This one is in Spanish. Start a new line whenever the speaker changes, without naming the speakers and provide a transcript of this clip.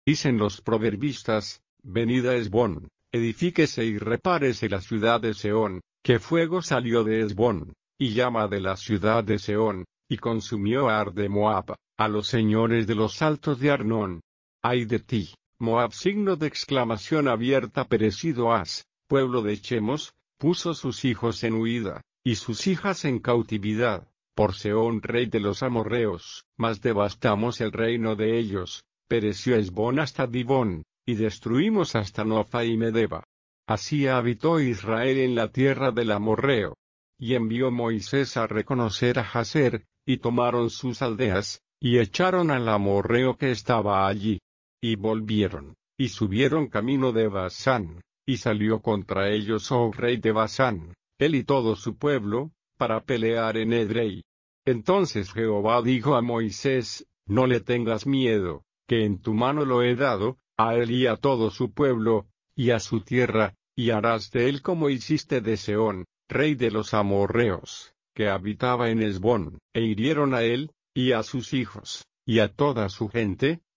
Dicen los proverbistas: venid a Hesbón, edifíquese y repárese la ciudad de Seón, que fuego salió de Hesbón, y llama de la ciudad de Seón, y consumió a Ar de Moab, a los señores de los altos de Arnón. ¡Ay de ti, Moab! Signo de exclamación abierta. Perecido has, pueblo de Chemos, puso sus hijos en huida, y sus hijas en cautividad, por Seón rey de los amorreos, mas devastamos el reino de ellos. Pereció Hesbón hasta Dibón, y destruimos hasta Nofa y Medeba. Así habitó Israel en la tierra del amorreo. Y envió Moisés a reconocer a Jazer, y tomaron sus aldeas, y echaron al amorreo que estaba allí. Y volvieron, y subieron camino de Basán, y salió contra ellos Og rey de Basán, él y todo su pueblo, para pelear en Edrei. Entonces Jehová dijo a Moisés: no le tengas miedo, que en tu mano lo he dado, a él y a todo su pueblo, y a su tierra, y harás de él como hiciste de Sehón, rey de los amorreos, que habitaba en Hesbón, e hirieron a él, y a sus hijos, y a toda su gente,